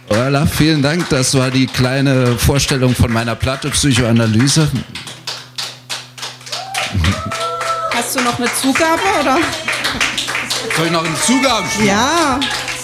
Voilà, vielen Dank. Das war die kleine Vorstellung von meiner Platte Psychoanalyse. Hast du noch eine Zugabe, oder? Soll ich noch eine Zugabe spielen? Ja.